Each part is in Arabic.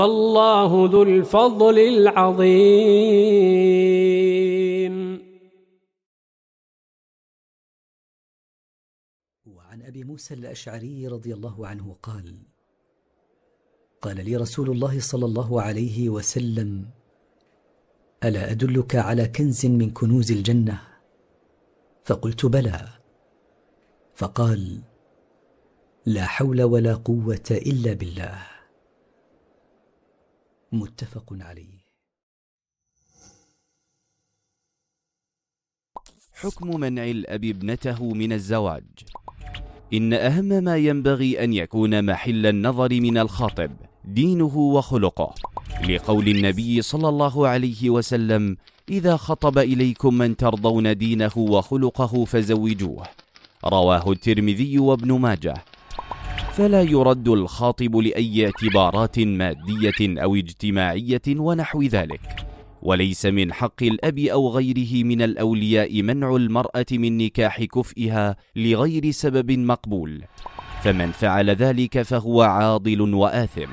الله ذو الفضل العظيم. وعن أبي موسى الأشعري رضي الله عنه قال: قال لي رسول الله صلى الله عليه وسلم: ألا أدلك على كنز من كنوز الجنة؟ فقلت: بلى. فقال: لا حول ولا قوة إلا بالله. متفق عليه. حكم منع الأب ابنته من الزواج. إن أهم ما ينبغي أن يكون محل النظر من الخاطب دينه وخلقه، لقول النبي صلى الله عليه وسلم: إذا خطب إليكم من ترضون دينه وخلقه فزوجوه. رواه الترمذي وابن ماجه. فلا يرد الخاطب لأي اعتبارات مادية أو اجتماعية ونحو ذلك، وليس من حق الأب أو غيره من الأولياء منع المرأة من نكاح كفئها لغير سبب مقبول، فمن فعل ذلك فهو عاضل وآثم.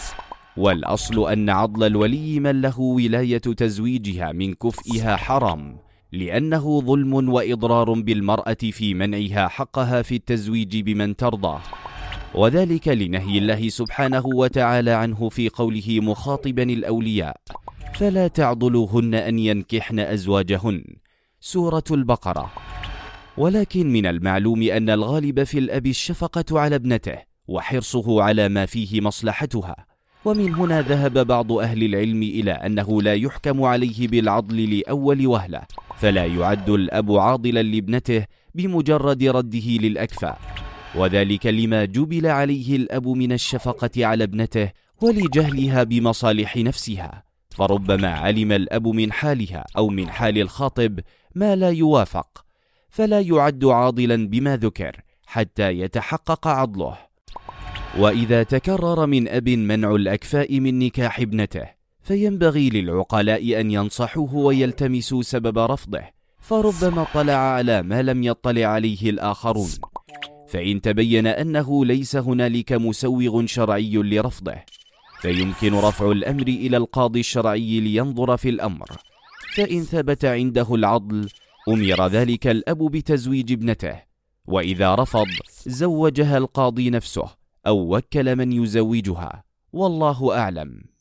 والأصل أن عضل الولي من له ولاية تزويجها من كفئها حرام، لأنه ظلم وإضرار بالمرأة في منعها حقها في التزويج بمن ترضاه، وذلك لنهي الله سبحانه وتعالى عنه في قوله مخاطبا الأولياء: فلا تعضلوهن أن ينكحن أزواجهن، سورة البقرة. ولكن من المعلوم أن الغالب في الأب الشفقة على ابنته وحرصه على ما فيه مصلحتها، ومن هنا ذهب بعض أهل العلم إلى أنه لا يحكم عليه بالعضل لأول وهلة، فلا يعد الأب عاضلا لابنته بمجرد رده للأكفاء، وذلك لما جبل عليه الأب من الشفقة على ابنته ولجهلها بمصالح نفسها، فربما علم الأب من حالها أو من حال الخاطب ما لا يوافق، فلا يعد عاضلا بما ذكر حتى يتحقق عضله. وإذا تكرر من أب منع الأكفاء من نكاح ابنته، فينبغي للعقلاء أن ينصحوه ويلتمسوا سبب رفضه، فربما اطلع على ما لم يطلع عليه الآخرون، فإن تبين أنه ليس هنالك مسوغ شرعي لرفضه، فيمكن رفع الأمر إلى القاضي الشرعي لينظر في الأمر، فإن ثبت عنده العضل أمر ذلك الأب بتزويج ابنته، وإذا رفض زوجها القاضي نفسه أو وكل من يزوجها، والله أعلم.